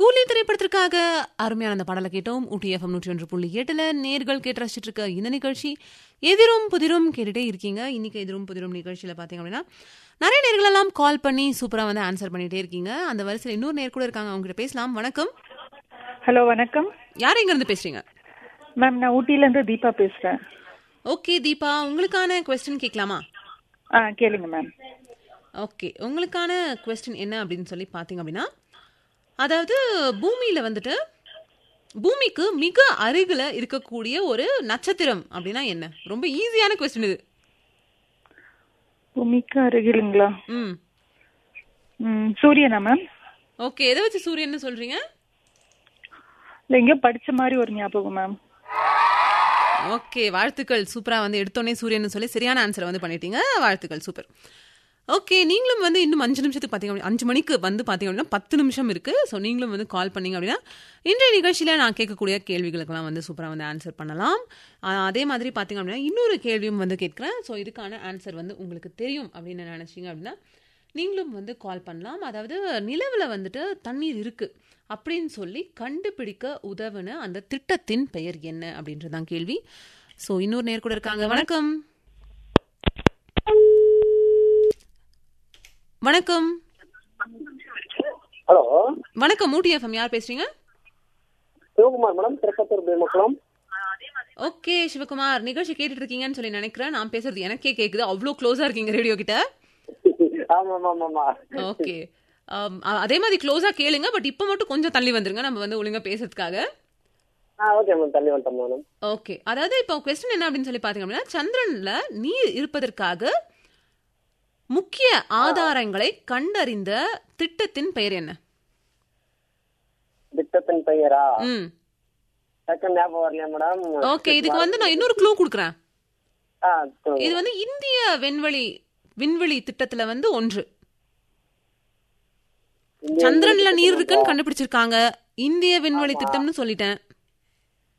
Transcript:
கூலி திரைப்படத்திற்காக அருமையான அந்த பாடலை கேட்டோம். ஊட்டி FM 101.8 நேர்கள் கேட்டு ரசிச்சுட்டு இருக்க இந்த நிகழ்ச்சி எதிரும் புதிரும் கேட்டுட்டே இருக்கீங்க. இன்னைக்கு எதிரும் புதிரும் நிகழ்ச்சியில பாத்தீங்க அப்படின்னா நிறைய நேர்கள் எல்லாம் கால் பண்ணி சூப்பரா வந்து ஆன்சர் பண்ணிட்டே இருக்கீங்க. அந்த வரிசையில் இன்னொரு நேர் கூட இருக்காங்க, அவங்க கிட்ட பேசலாம். வணக்கம். ஹலோ, வணக்கம். யார் எங்க இருந்து பேசுறீங்க? மேம், நான் ஊட்டில இருந்து தீபா பேசுறேன். ஓகே தீபா, உங்களுக்கான கொஸ்டின் கேட்கலாமா? கேளுங்க மேம். ஓகே, உங்களுக்கான கொஸ்டின் என்ன அப்படின்னு சொல்லி பாத்தீங்க அப்படின்னா, அதாவது பூமியில வந்துட்டு பூமிக்கு மிக அருகில இருக்கக்கூடிய ஒரு நட்சத்திரம் அப்படின்னா என்ன? ரொம்ப ஈஸியான கொஸ்டின் இது. பூமிக்கு அருகிலுங்களா? சூரியனா மேம்? ஓகே, எதை வச்சு சூரியன் சொல்றீங்க? இல்ல, எங்க படிச்ச மாதிரி ஒரு ஞாபகம் மேம். ஓகே, வாழ்த்துக்கள். சூப்பரா வந்து எடுத்தோடனே சூரியன் சொல்லி சரியான ஆன்சரை வந்து பண்ணிட்டீங்க. வாழ்த்துக்கள், சூப்பர். ஓகே, நீங்களும் வந்து இன்னும் 5 நிமிஷத்துக்கு பார்த்தீங்க, 5 மணிக்கு வந்து பார்த்தீங்க அப்படின்னா 10 நிமிஷம் இருக்கு. ஸோ நீங்களும் வந்து கால் பண்ணீங்க அப்படின்னா இன்றைய நிகழ்ச்சியில் நான் கேட்கக்கூடிய கேள்விகளுக்கெல்லாம் வந்து சூப்பராக வந்து ஆன்சர் பண்ணலாம். அதே மாதிரி பார்த்தீங்க அப்படின்னா இன்னொரு கேள்வியும் வந்து கேட்குறேன். ஸோ இதுக்கான ஆன்சர் வந்து உங்களுக்கு தெரியும் அப்படின்னு நினச்சிங்க அப்படின்னா நீங்களும் வந்து கால் பண்ணலாம். அதாவது நிலவில் வந்துட்டு தண்ணீர் இருக்கு அப்படின்னு சொல்லி கண்டுபிடிக்க உதவுன அந்த திட்டத்தின் பெயர் என்ன அப்படின்றதான் கேள்வி. ஸோ இன்னொரு நேர் கூட இருக்காங்க. வணக்கம். வணக்கம். ஹலோ, வணக்கம். ஊட்டி FM, யார் பேசுறீங்க? சிவகுமார் மேடம், திருப்பத்தூர் பேமக்குளம். ஓகே சிவகுமார், நிகழ்ச்சி கேட்டுட்டு இருக்கீங்கன்னு சொல்லி நினைக்கிறேன். நான் பேசுறது எனக்கே கேக்குது, அவ்வளோ க்ளோஸா இருக்கீங்க ரேடியோ கிட்ட. ஓகே, அதே மாதிரி க்ளோஸா கேளுங்க, பட் இப்ப மட்டும் கொஞ்சம் தள்ளி வந்துருங்க, நம்ம வந்து ஒழுங்கா பேசுறதுக்காக. ஓகே, அதாவது இப்போ क्वेश्चन என்ன அப்படின்னு சொல்லி பாத்தீங்க அப்படின்னா, சந்திரன்ல நீர் இருப்பதற்காக முக்கிய ஆதாரங்களை கண்டறிந்த திட்டத்தின் பெயர் என்ன? திட்டத்தின் பெயரா? ஓகே, இதுக்கு வந்து நான் இன்னொரு க்ளூ கொடுக்குறேன். இது வந்து இந்திய விண்வெளி திட்டத்துல வந்து ஒன்று. சந்திரன்ல நீர் இருக்குன்னு கண்டுபிடிச்சிருக்காங்க, இந்திய விண்வெளி திட்டம்னு சொல்லிட்டேன்.